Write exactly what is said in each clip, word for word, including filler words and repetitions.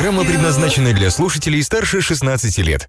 Программа предназначена для слушателей старше шестнадцати лет.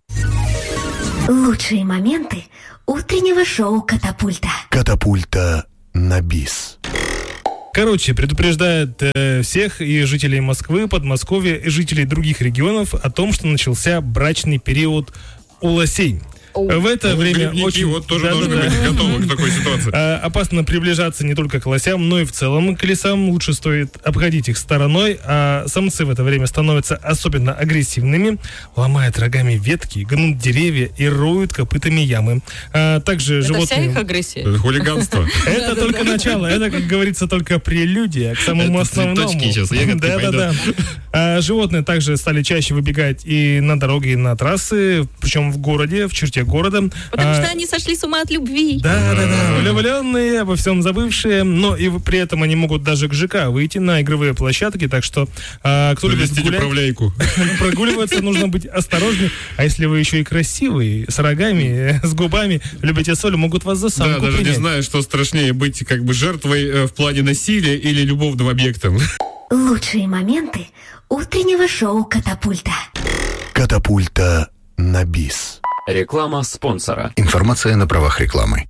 Лучшие моменты утреннего шоу «Катапульта». «Катапульта» на бис. Короче, предупреждает э, всех и жителей Москвы, Подмосковья, и жителей других регионов о том, что начался брачный период у лосей. В это ну, время очень... вот тоже да, должны да, быть да. готовы к такой ситуации. А, опасно приближаться не только к лосям, но и в целом к лесам. Лучше стоит обходить их стороной, а самцы в это время становятся особенно агрессивными, ломают рогами ветки, гнут деревья и роют копытами ямы. А также это животные... вся их агрессия? Это хулиганство. Это только начало. Это, как говорится, только прелюдия к самому основному. Цветочки сейчас, ягодки Да-да-да. А животные также стали чаще выбегать и на дороги, и на трассы, причем в городе, в черте города. Потому а, что они сошли с ума от любви. Да, да, да, влюбленные, обо всем забывшие, но и при этом они могут даже к ЖК выйти на игровые площадки, так что а, кто любит гулять, управляйку. прогуливаться, нужно быть осторожнее. А если вы еще и красивый, с рогами, с губами, любите соль, могут вас за самку Да, даже принять. не знаю, что страшнее, быть как бы жертвой э, в плане насилия или любовным объектом. Лучшие моменты утреннего шоу «Катапульта». «Катапульта» на бис. Реклама спонсора. Информация на правах рекламы.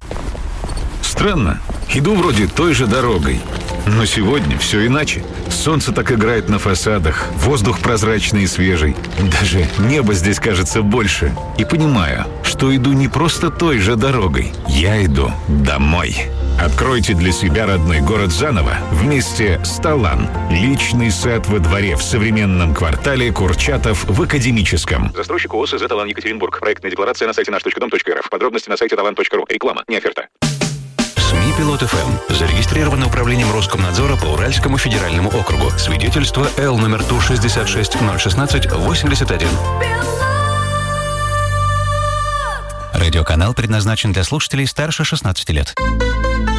Странно. Иду вроде той же дорогой. Но сегодня все иначе. Солнце так играет на фасадах, воздух прозрачный и свежий. Даже небо здесь кажется больше. И понимаю, что иду не просто той же дорогой. Я иду домой. Откройте для себя родной город заново вместе с Талан. Личный сад во дворе в современном квартале Курчатов в Академическом. Застройщик ООО «СЗ Талан Екатеринбург». Проектная декларация на сайте наш точка дом точка эр эф. Подробности на сайте талан точка ру. Реклама, не оферта. СМИ «Пилот эф эм». Зарегистрировано управлением Роскомнадзора по Уральскому федеральному округу. Свидетельство Л номер Ту шестьдесят шесть ноль шестнадцать восемьдесят один. Радиоканал предназначен для слушателей старше шестнадцати лет.